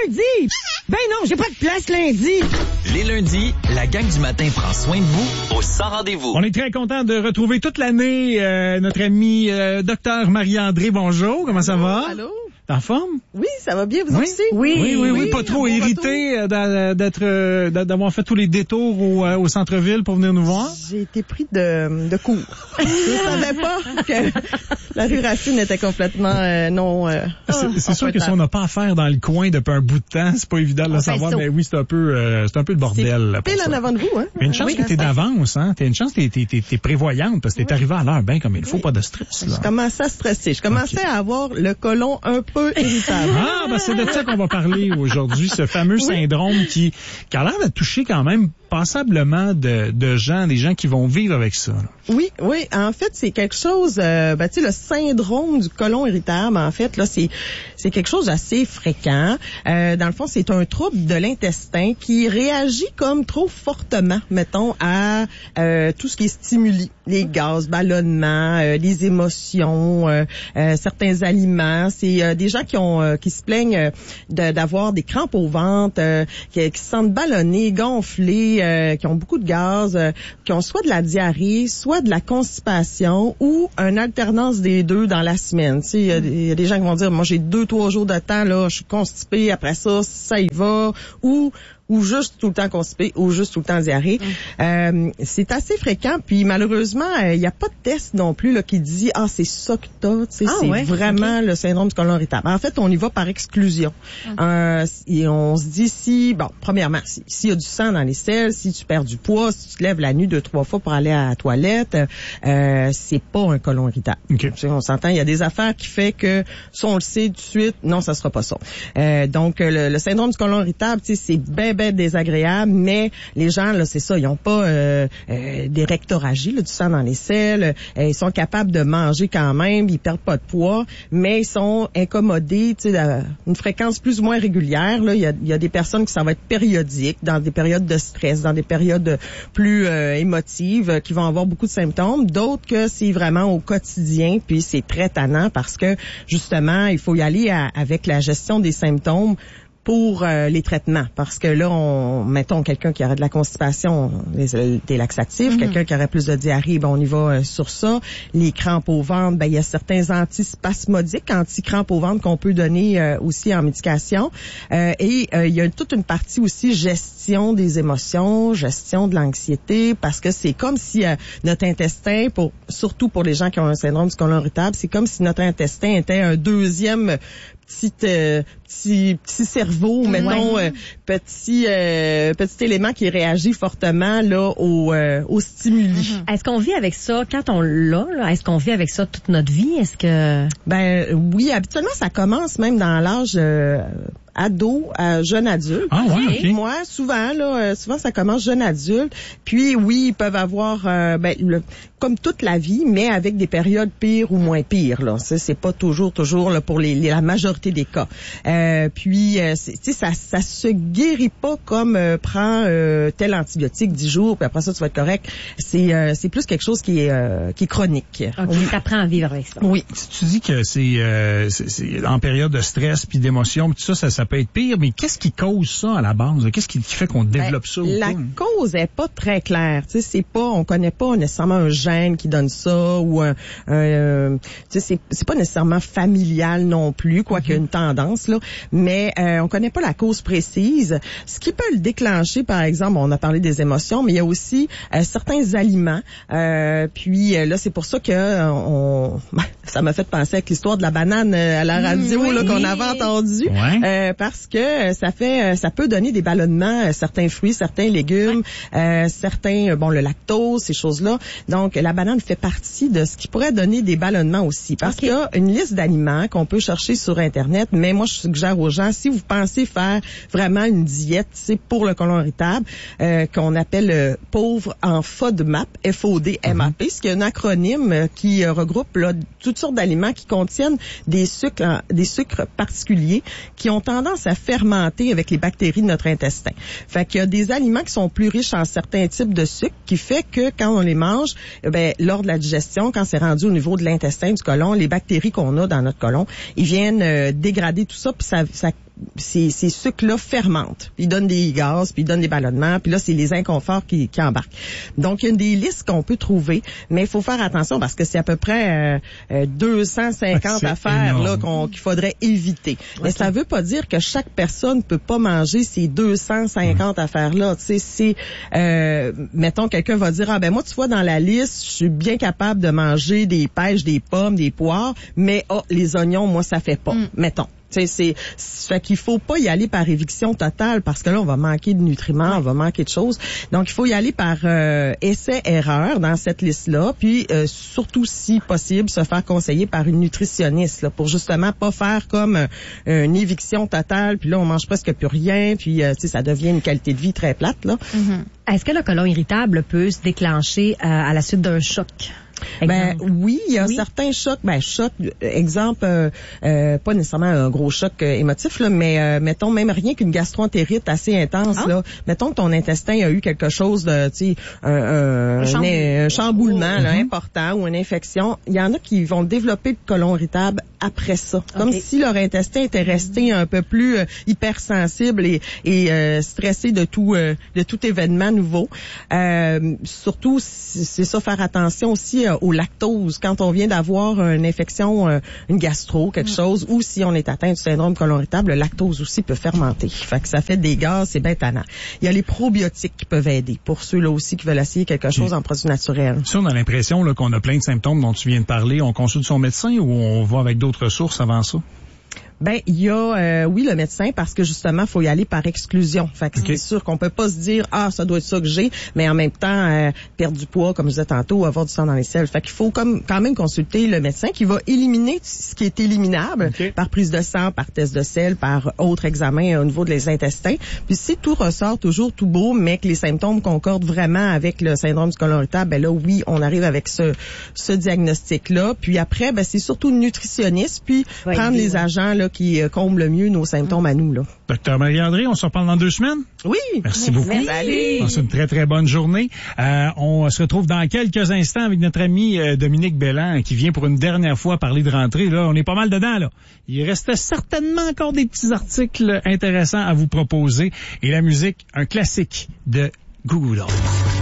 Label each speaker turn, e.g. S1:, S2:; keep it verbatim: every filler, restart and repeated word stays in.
S1: lundi! Ben non, j'ai pas de place lundi!
S2: Les lundis, la gang du matin prend soin de vous au Sans Rendez-vous.
S3: On est très content de retrouver toute l'année euh, notre ami euh, docteur Marie-André. Bonjour, comment ça va?
S4: Allô?
S3: T'es en forme?
S4: Oui, ça va bien, vous
S3: oui?
S4: aussi?
S3: Oui, oui, oui, oui,
S4: oui
S3: pas trop irrité euh, d'être, euh, d'avoir fait tous les détours au, euh, au centre-ville pour venir nous voir?
S4: J'ai été pris de, de court. Je savais pas que la rue Racine était complètement euh, non... Euh,
S3: c'est c'est sûr que si on n'a pas affaire dans le coin depuis un bout de temps, c'est pas évident de le savoir, mais oui, c'est un peu euh, c'est un peu le bordel.
S4: C'est pile en avant de vous, hein?
S3: Mais une chance
S4: oui,
S3: que t'es d'avance, hein? T'as une chance que t'es, t'es, t'es, t'es prévoyante, parce que t'es oui. arrivé à l'heure bien comme il faut, oui. pas de stress. Là.
S4: Je commençais à stresser. Je commençais okay. à avoir le côlon un peu irritable.
S3: Ah, ben c'est de ça qu'on va parler aujourd'hui, ce fameux oui. syndrome qui, qui a l'air de toucher quand même passablement de, de gens, des gens qui vont vivre avec ça. Là.
S4: Oui, oui. En fait, c'est quelque chose, euh, ben, tu sais, le syndrome du côlon irritable, en fait, là, c'est, c'est quelque chose d'assez fréquent. Euh, dans le fond, c'est un trouble de l'intestin qui réagit comme trop fortement, mettons, à euh, tout ce qui est stimuli, les gaz, ballonnements, euh, les émotions, euh, euh, certains aliments. C'est euh, des gens qui ont, euh, qui se plaignent de, d'avoir des crampes au ventre, euh, qui, qui se sentent ballonnés, gonflés, euh, qui ont beaucoup de gaz, euh, qui ont soit de la diarrhée, soit de la constipation ou une alternance des deux dans la semaine. Tu sais, il y a, y a des gens qui vont dire, moi j'ai deux, trois jours de temps, là, je suis constipé, après ça, ça y va, ou ou juste tout le temps constipé, ou juste tout le temps diarrhée. Mmh. Euh, c'est assez fréquent, puis malheureusement, il euh, n'y a pas de test non plus là qui dit « Ah, c'est ça que t'as », tu sais, ah, c'est ouais? vraiment okay. le syndrome du côlon irritable. En fait, on y va par exclusion. Mmh. Euh, et on se dit si, bon, premièrement, s'il si y a du sang dans les selles, si tu perds du poids, si tu te lèves la nuit deux, trois fois pour aller à la toilette, euh, c'est pas un côlon irritable. Okay. On s'entend, il y a des affaires qui fait que, si on le sait tout de suite, non, ça sera pas ça. Euh, donc, le, le syndrome du côlon irritable, tu sais, c'est ben ben désagréable, mais les gens, là, c'est ça, ils ont pas euh, euh, des rectoragies, là, du sang dans les selles, euh, ils sont capables de manger quand même, ils perdent pas de poids, mais ils sont incommodés, tu sais, à une fréquence plus ou moins régulière, là, il y a, il y a des personnes que ça va être périodique, dans des périodes de stress, dans des périodes plus euh, émotives, euh, qui vont avoir beaucoup de symptômes, d'autres que c'est vraiment au quotidien, puis c'est très tannant parce que, justement, il faut y aller à, avec la gestion des symptômes pour euh, les traitements, parce que là, on mettons quelqu'un qui aurait de la constipation, des, des laxatifs, mm-hmm. quelqu'un qui aurait plus de diarrhée, ben on y va euh, sur ça. Les crampes au ventre, ben il y a certains antispasmodiques, anti-crampes au ventre qu'on peut donner euh, aussi en médication. Euh, et euh, il y a toute une partie aussi gestion des émotions, gestion de l'anxiété, parce que c'est comme si euh, notre intestin, pour surtout pour les gens qui ont un syndrome du côlon irritable, c'est comme si notre intestin était un deuxième petit euh, petit petit cerveau, mettons, ouais. euh, petit euh, petit élément qui réagit fortement là au euh, au stimuli.
S1: Mm-hmm. Est-ce qu'on vit avec ça quand on l'a là? Est-ce qu'on vit avec ça toute notre vie? Est-ce que
S4: Ben oui, habituellement ça commence même dans l'âge euh, ado à jeune adulte.
S3: Ah ouais, okay.
S4: Moi, souvent là, souvent ça commence jeune adulte. Puis oui, ils peuvent avoir euh, ben le, comme toute la vie, mais avec des périodes pires ou moins pires là. Ça, c'est pas toujours toujours là pour les, les la majorité des cas. Euh, puis tu sais ça ça se guérit pas comme euh, prends euh, tel antibiotique dix jours puis après ça tu vas être correct. C'est euh, c'est plus quelque chose qui est euh, qui est chronique.
S1: OK, oui. T'apprends à vivre avec ça.
S4: Oui.
S3: Si tu dis que c'est euh, c'est, c'est en période de stress puis d'émotion, tout ça ça, ça peut être pire, mais qu'est-ce qui cause ça à la base? Qu'est-ce qui fait qu'on développe ben, ça?
S4: La
S3: ou pas?
S4: cause est pas très claire. Tu sais, c'est pas, on connaît pas nécessairement un gène qui donne ça ou un, un euh, tu sais, c'est, c'est pas nécessairement familial non plus, quoi mm-hmm. qu'il y a une tendance là. Mais euh, on connaît pas la cause précise. Ce qui peut le déclencher, par exemple, on a parlé des émotions, mais il y a aussi euh, certains aliments. Euh, puis euh, là, c'est pour ça que euh, on, ça m'a fait penser avec l'histoire de la banane euh, à la radio mmh, oui, là qu'on oui. avait entendu.
S3: Ouais.
S4: Euh, parce que ça fait, ça peut donner des ballonnements, certains fruits, certains légumes, euh, certains, bon, le lactose, ces choses-là. Donc, la banane fait partie de ce qui pourrait donner des ballonnements aussi. Parce okay. qu'il y a une liste d'aliments qu'on peut chercher sur Internet, mais moi, je suggère aux gens, si vous pensez faire vraiment une diète, c'est pour le côlon irritable, euh, qu'on appelle euh, pauvre en FODMAP, F O D M A P, mm-hmm. ce qui est un acronyme euh, qui euh, regroupe là, toutes sortes d'aliments qui contiennent des sucres, des sucres particuliers qui ont tendance à fermenter avec les bactéries de notre intestin. Fait qu'il y a des aliments qui sont plus riches en certains types de sucre qui fait que quand on les mange, ben lors de la digestion, quand c'est rendu au niveau de l'intestin, du côlon, les bactéries qu'on a dans notre côlon, ils viennent euh, dégrader tout ça, puis ça, ça ces, ces sucres-là fermentent. Puis ils donnent des gaz, puis ils donnent des ballonnements, puis là, c'est les inconforts qui, qui embarquent. Donc, il y a des listes qu'on peut trouver, mais il faut faire attention parce que c'est à peu près euh, euh, deux cent cinquante
S3: c'est
S4: affaires là,
S3: énorme.
S4: qu'on, qu'il faudrait éviter. Mais ça veut pas dire que chaque personne peut pas manger ces deux cent cinquante mmh. affaires-là. Tu sais, c'est, euh, mettons, quelqu'un va dire, ah ben moi, tu vois, dans la liste, je suis bien capable de manger des pêches, des pommes, des poires, mais oh, les oignons, moi, ça fait pas. Mmh. Mettons. C'est, c'est, fait qu'il faut pas y aller par éviction totale parce que là, on va manquer de nutriments, on va manquer de choses. Donc, il faut y aller par euh, essai-erreur dans cette liste-là, puis euh, surtout, si possible, se faire conseiller par une nutritionniste là, pour justement pas faire comme euh, une éviction totale, puis là, on mange presque plus rien, puis euh, tu sais, ça devient une qualité de vie très plate, là.
S1: Mm-hmm. Est-ce que le côlon irritable peut se déclencher euh, à la suite d'un choc?
S4: Ben oui, il y a
S1: oui.
S4: certains chocs. Ben choc, exemple, euh, euh, pas nécessairement un gros choc euh, émotif là, mais euh, mettons même rien qu'une gastroentérite assez intense ah. là. Mettons que ton intestin a eu quelque chose de, tu sais, un, un, un, chamboul- un, un chamboulement oh. là, mm-hmm. important ou une infection. Il y en a qui vont développer le côlon irritable après ça, okay. comme si leur intestin était resté un peu plus euh, hypersensible et, et euh, stressé de tout euh, de tout événement nouveau. Euh, surtout, c'est ça, faire attention aussi au lactose quand on vient d'avoir une infection, euh, une gastro, quelque mm. chose, ou si on est atteint du syndrome côlon irritable, le lactose aussi peut fermenter. Fait que ça fait des gaz, c'est bien tannant. Il y a les probiotiques qui peuvent aider pour ceux-là aussi qui veulent essayer quelque chose mm. en produit naturel.
S3: Si on a l'impression là, qu'on a plein de symptômes dont tu viens de parler, on consulte son médecin ou on va avec d'autres sources avant ça?
S4: Ben, il y a, euh, oui, le médecin, parce que justement, faut y aller par exclusion. Fait que okay. c'est sûr qu'on peut pas se dire, ah, ça doit être ça que j'ai, mais en même temps, euh, perdre du poids, comme je disais tantôt, avoir du sang dans les selles. Fait qu'il faut comme, quand même consulter le médecin qui va éliminer ce qui est éliminable okay. par prise de sang, par test de sel, par autre examen au niveau des intestins. Puis si tout ressort toujours tout beau, mais que les symptômes concordent vraiment avec le syndrome du côlon irritable, ben là, oui, on arrive avec ce, ce diagnostic-là. Puis après, ben c'est surtout le nutritionniste, puis ouais, prendre les agents, là, qui comble le mieux nos symptômes à nous, là.
S3: Docteur Marie-André, on se reparle dans deux semaines?
S4: Oui.
S3: Merci beaucoup.
S4: Merci.
S3: On se une très, très bonne journée. Euh, on se retrouve dans quelques instants avec notre ami euh, Dominique Belland qui vient pour une dernière fois parler de rentrée. Là, on est pas mal dedans, là. Il reste certainement encore des petits articles intéressants à vous proposer. Et la musique, un classique de Goo Goo Dolls.